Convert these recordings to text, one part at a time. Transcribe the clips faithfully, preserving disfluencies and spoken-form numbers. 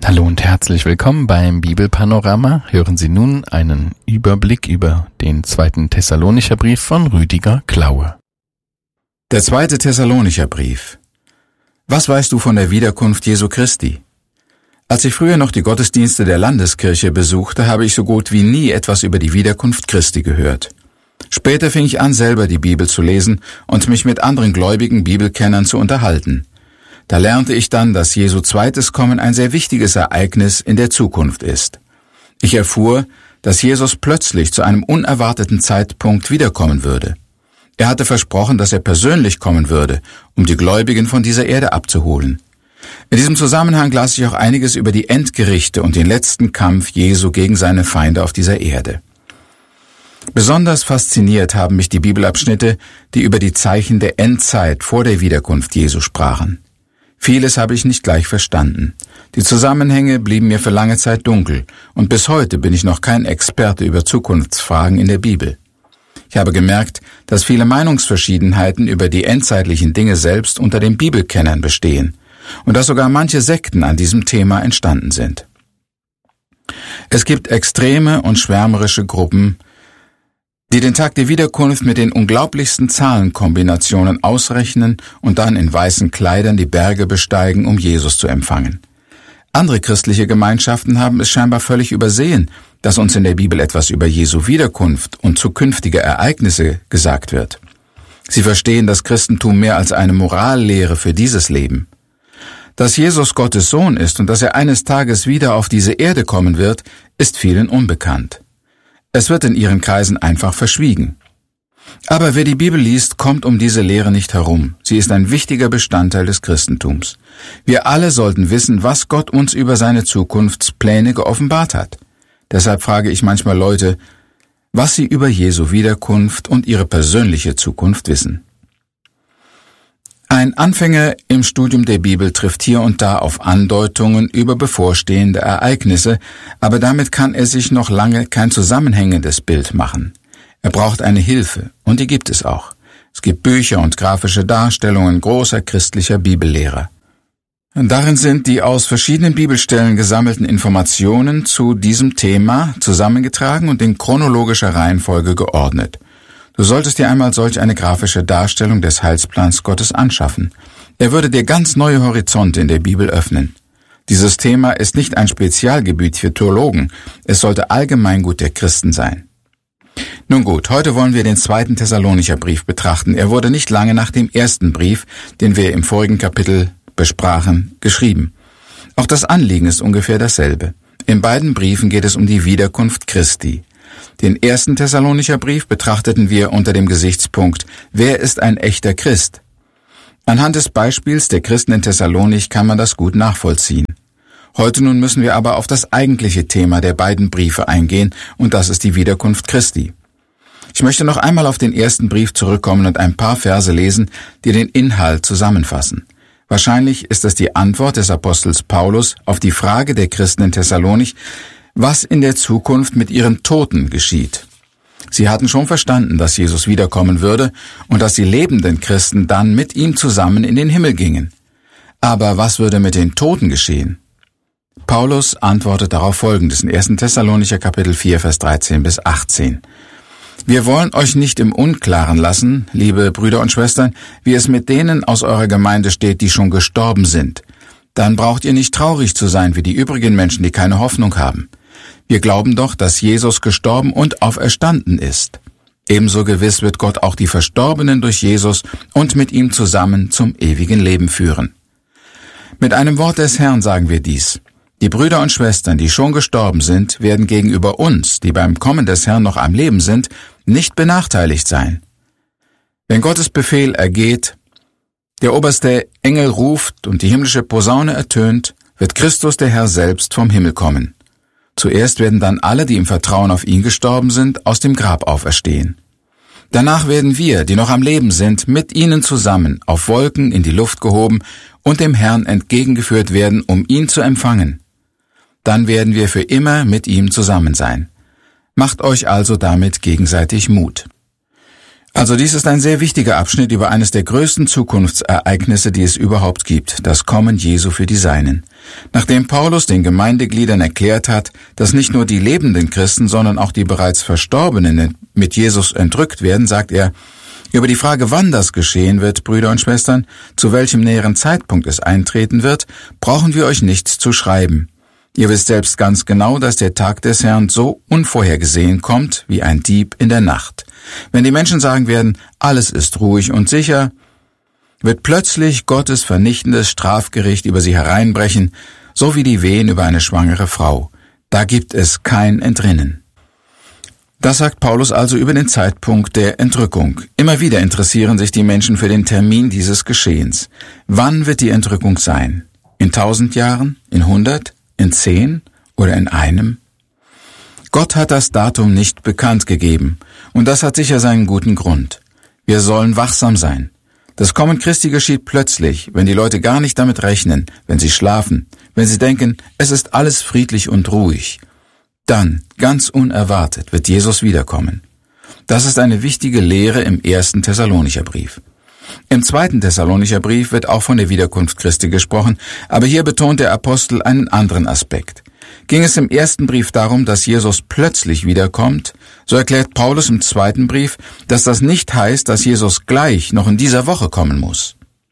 Hallo und herzlich willkommen beim Bibelpanorama. Hören Sie nun einen Überblick über den zweiten Thessalonicher Brief von Rüdiger Klaue. Der zweite Thessalonicher Brief. Was weißt du von der Wiederkunft Jesu Christi? Als ich früher noch die Gottesdienste der Landeskirche besuchte, habe ich so gut wie nie etwas über die Wiederkunft Christi gehört. Später fing ich an, selber die Bibel zu lesen und mich mit anderen gläubigen Bibelkennern zu unterhalten. Da lernte ich dann, dass Jesu zweites Kommen ein sehr wichtiges Ereignis in der Zukunft ist. Ich erfuhr, dass Jesus plötzlich zu einem unerwarteten Zeitpunkt wiederkommen würde. Er hatte versprochen, dass er persönlich kommen würde, um die Gläubigen von dieser Erde abzuholen. In diesem Zusammenhang las ich auch einiges über die Endgerichte und den letzten Kampf Jesu gegen seine Feinde auf dieser Erde. Besonders fasziniert haben mich die Bibelabschnitte, die über die Zeichen der Endzeit vor der Wiederkunft Jesu sprachen. Vieles habe ich nicht gleich verstanden. Die Zusammenhänge blieben mir für lange Zeit dunkel, und bis heute bin ich noch kein Experte über Zukunftsfragen in der Bibel. Ich habe gemerkt, dass viele Meinungsverschiedenheiten über die endzeitlichen Dinge selbst unter den Bibelkennern bestehen und dass sogar manche Sekten an diesem Thema entstanden sind. Es gibt extreme und schwärmerische Gruppen, die den Tag der Wiederkunft mit den unglaublichsten Zahlenkombinationen ausrechnen und dann in weißen Kleidern die Berge besteigen, um Jesus zu empfangen. Andere christliche Gemeinschaften haben es scheinbar völlig übersehen, dass uns in der Bibel etwas über Jesu Wiederkunft und zukünftige Ereignisse gesagt wird. Sie verstehen das Christentum mehr als eine Morallehre für dieses Leben. Dass Jesus Gottes Sohn ist und dass er eines Tages wieder auf diese Erde kommen wird, ist vielen unbekannt. Es wird in ihren Kreisen einfach verschwiegen. Aber wer die Bibel liest, kommt um diese Lehre nicht herum. Sie ist ein wichtiger Bestandteil des Christentums. Wir alle sollten wissen, was Gott uns über seine Zukunftspläne geoffenbart hat. Deshalb frage ich manchmal Leute, was sie über Jesu Wiederkunft und ihre persönliche Zukunft wissen. Ein Anfänger im Studium der Bibel trifft hier und da auf Andeutungen über bevorstehende Ereignisse, aber damit kann er sich noch lange kein zusammenhängendes Bild machen. Er braucht eine Hilfe, und die gibt es auch. Es gibt Bücher und grafische Darstellungen großer christlicher Bibellehrer. Darin sind die aus verschiedenen Bibelstellen gesammelten Informationen zu diesem Thema zusammengetragen und in chronologischer Reihenfolge geordnet. Du solltest dir einmal solch eine grafische Darstellung des Heilsplans Gottes anschaffen. Er würde dir ganz neue Horizonte in der Bibel öffnen. Dieses Thema ist nicht ein Spezialgebiet für Theologen, es sollte Allgemeingut der Christen sein. Nun gut, heute wollen wir den zweiten Thessalonicher Brief betrachten. Er wurde nicht lange nach dem ersten Brief, den wir im vorigen Kapitel besprachen, geschrieben. Auch das Anliegen ist ungefähr dasselbe. In beiden Briefen geht es um die Wiederkunft Christi. Den ersten Thessalonicher Brief betrachteten wir unter dem Gesichtspunkt, wer ist ein echter Christ? Anhand des Beispiels der Christen in Thessalonich kann man das gut nachvollziehen. Heute nun müssen wir aber auf das eigentliche Thema der beiden Briefe eingehen, und das ist die Wiederkunft Christi. Ich möchte noch einmal auf den ersten Brief zurückkommen und ein paar Verse lesen, die den Inhalt zusammenfassen. Wahrscheinlich ist es die Antwort des Apostels Paulus auf die Frage der Christen in Thessalonich, was in der Zukunft mit ihren Toten geschieht. Sie hatten schon verstanden, dass Jesus wiederkommen würde und dass die lebenden Christen dann mit ihm zusammen in den Himmel gingen. Aber was würde mit den Toten geschehen? Paulus antwortet darauf Folgendes in ersten Thessalonicher Kapitel vier, Vers dreizehn bis achtzehn. Wir wollen euch nicht im Unklaren lassen, liebe Brüder und Schwestern, wie es mit denen aus eurer Gemeinde steht, die schon gestorben sind. Dann braucht ihr nicht traurig zu sein wie die übrigen Menschen, die keine Hoffnung haben. Wir glauben doch, dass Jesus gestorben und auferstanden ist. Ebenso gewiss wird Gott auch die Verstorbenen durch Jesus und mit ihm zusammen zum ewigen Leben führen. Mit einem Wort des Herrn sagen wir dies. Die Brüder und Schwestern, die schon gestorben sind, werden gegenüber uns, die beim Kommen des Herrn noch am Leben sind, nicht benachteiligt sein. Wenn Gottes Befehl ergeht, der oberste Engel ruft und die himmlische Posaune ertönt, wird Christus der Herr selbst vom Himmel kommen. Zuerst werden dann alle, die im Vertrauen auf ihn gestorben sind, aus dem Grab auferstehen. Danach werden wir, die noch am Leben sind, mit ihnen zusammen auf Wolken in die Luft gehoben und dem Herrn entgegengeführt werden, um ihn zu empfangen. Dann werden wir für immer mit ihm zusammen sein. Macht euch also damit gegenseitig Mut. Also dies ist ein sehr wichtiger Abschnitt über eines der größten Zukunftsereignisse, die es überhaupt gibt, das Kommen Jesu für die Seinen. Nachdem Paulus den Gemeindegliedern erklärt hat, dass nicht nur die lebenden Christen, sondern auch die bereits Verstorbenen mit Jesus entrückt werden, sagt er, über die Frage, wann das geschehen wird, Brüder und Schwestern, zu welchem näheren Zeitpunkt es eintreten wird, brauchen wir euch nichts zu schreiben. Ihr wisst selbst ganz genau, dass der Tag des Herrn so unvorhergesehen kommt wie ein Dieb in der Nacht. Wenn die Menschen sagen werden, alles ist ruhig und sicher, wird plötzlich Gottes vernichtendes Strafgericht über sie hereinbrechen, so wie die Wehen über eine schwangere Frau. Da gibt es kein Entrinnen. Das sagt Paulus also über den Zeitpunkt der Entrückung. Immer wieder interessieren sich die Menschen für den Termin dieses Geschehens. Wann wird die Entrückung sein? In tausend Jahren? In hundert? In zehn? Oder in einem? Gott hat das Datum nicht bekannt gegeben, und das hat sicher seinen guten Grund. Wir sollen wachsam sein. Das Kommen Christi geschieht plötzlich, wenn die Leute gar nicht damit rechnen, wenn sie schlafen, wenn sie denken, es ist alles friedlich und ruhig. Dann, ganz unerwartet, wird Jesus wiederkommen. Das ist eine wichtige Lehre im ersten Thessalonicher Brief. Im zweiten Thessalonicher Brief wird auch von der Wiederkunft Christi gesprochen, aber hier betont der Apostel einen anderen Aspekt. Ging es im ersten Brief darum, dass Jesus plötzlich wiederkommt, so erklärt Paulus im zweiten Brief, dass das nicht heißt, dass Jesus gleich noch in dieser Woche kommen muss.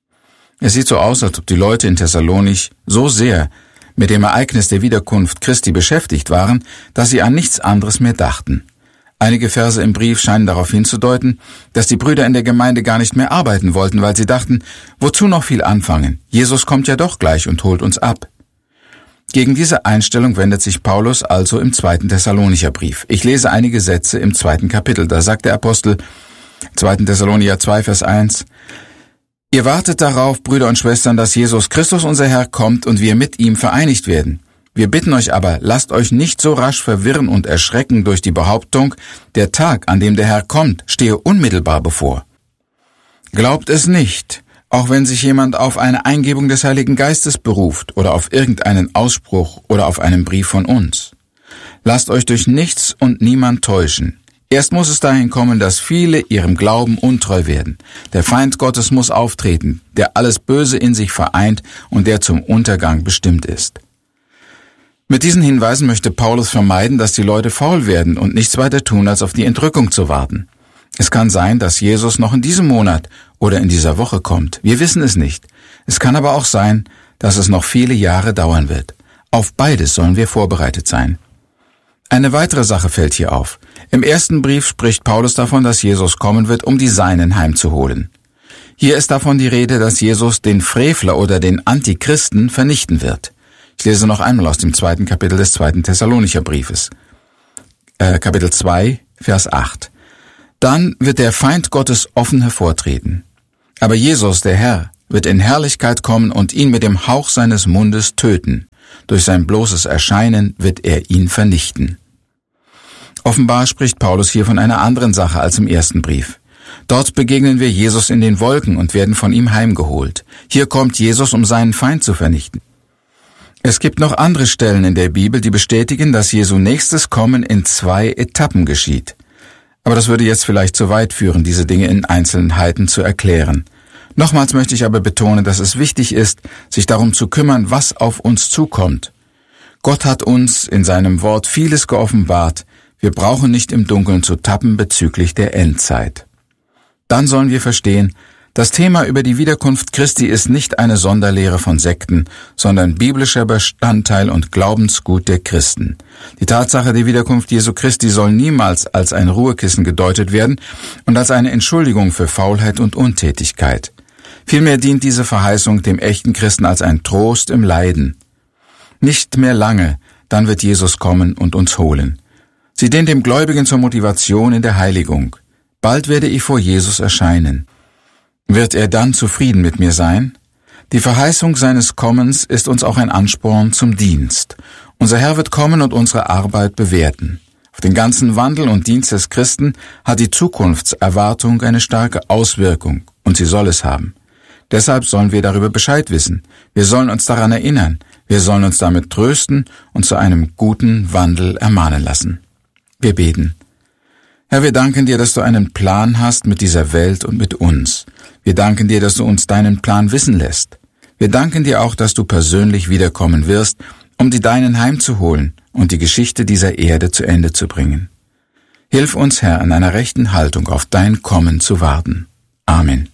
Es sieht so aus, als ob die Leute in Thessalonich so sehr mit dem Ereignis der Wiederkunft Christi beschäftigt waren, dass sie an nichts anderes mehr dachten. Einige Verse im Brief scheinen darauf hinzudeuten, dass die Brüder in der Gemeinde gar nicht mehr arbeiten wollten, weil sie dachten, wozu noch viel anfangen? Jesus kommt ja doch gleich und holt uns ab. Gegen diese Einstellung wendet sich Paulus also im zweiten Thessalonicher Brief. Ich lese einige Sätze im zweiten Kapitel. Da sagt der Apostel, zweiten Thessalonicher zwei, Vers eins, Ihr wartet darauf, Brüder und Schwestern, dass Jesus Christus unser Herr kommt und wir mit ihm vereinigt werden. Wir bitten euch aber, lasst euch nicht so rasch verwirren und erschrecken durch die Behauptung, der Tag, an dem der Herr kommt, stehe unmittelbar bevor. Glaubt es nicht, auch wenn sich jemand auf eine Eingebung des Heiligen Geistes beruft oder auf irgendeinen Ausspruch oder auf einen Brief von uns. Lasst euch durch nichts und niemand täuschen. Erst muss es dahin kommen, dass viele ihrem Glauben untreu werden. Der Feind Gottes muss auftreten, der alles Böse in sich vereint und der zum Untergang bestimmt ist. Mit diesen Hinweisen möchte Paulus vermeiden, dass die Leute faul werden und nichts weiter tun, als auf die Entrückung zu warten. Es kann sein, dass Jesus noch in diesem Monat oder in dieser Woche kommt. Wir wissen es nicht. Es kann aber auch sein, dass es noch viele Jahre dauern wird. Auf beides sollen wir vorbereitet sein. Eine weitere Sache fällt hier auf. Im ersten Brief spricht Paulus davon, dass Jesus kommen wird, um die Seinen heimzuholen. Hier ist davon die Rede, dass Jesus den Frevler oder den Antichristen vernichten wird. Ich lese noch einmal aus dem zweiten Kapitel des zweiten Thessalonicher Briefes. Äh, Kapitel zwei, Vers acht. Dann wird der Feind Gottes offen hervortreten. Aber Jesus, der Herr, wird in Herrlichkeit kommen und ihn mit dem Hauch seines Mundes töten. Durch sein bloßes Erscheinen wird er ihn vernichten. Offenbar spricht Paulus hier von einer anderen Sache als im ersten Brief. Dort begegnen wir Jesus in den Wolken und werden von ihm heimgeholt. Hier kommt Jesus, um seinen Feind zu vernichten. Es gibt noch andere Stellen in der Bibel, die bestätigen, dass Jesu nächstes Kommen in zwei Etappen geschieht. Aber das würde jetzt vielleicht zu weit führen, diese Dinge in Einzelheiten zu erklären. Nochmals möchte ich aber betonen, dass es wichtig ist, sich darum zu kümmern, was auf uns zukommt. Gott hat uns in seinem Wort vieles geoffenbart. Wir brauchen nicht im Dunkeln zu tappen bezüglich der Endzeit. Dann sollen wir verstehen, das Thema über die Wiederkunft Christi ist nicht eine Sonderlehre von Sekten, sondern biblischer Bestandteil und Glaubensgut der Christen. Die Tatsache der Wiederkunft Jesu Christi soll niemals als ein Ruhekissen gedeutet werden und als eine Entschuldigung für Faulheit und Untätigkeit. Vielmehr dient diese Verheißung dem echten Christen als ein Trost im Leiden. Nicht mehr lange, dann wird Jesus kommen und uns holen. Sie dient dem Gläubigen zur Motivation in der Heiligung. Bald werde ich vor Jesus erscheinen. Wird er dann zufrieden mit mir sein? Die Verheißung seines Kommens ist uns auch ein Ansporn zum Dienst. Unser Herr wird kommen und unsere Arbeit bewerten. Auf den ganzen Wandel und Dienst des Christen hat die Zukunftserwartung eine starke Auswirkung, und sie soll es haben. Deshalb sollen wir darüber Bescheid wissen. Wir sollen uns daran erinnern. Wir sollen uns damit trösten und zu einem guten Wandel ermahnen lassen. Wir beten. Herr, wir danken dir, dass du einen Plan hast mit dieser Welt und mit uns. Wir danken dir, dass du uns deinen Plan wissen lässt. Wir danken dir auch, dass du persönlich wiederkommen wirst, um die Deinen heimzuholen und die Geschichte dieser Erde zu Ende zu bringen. Hilf uns, Herr, in einer rechten Haltung auf dein Kommen zu warten. Amen.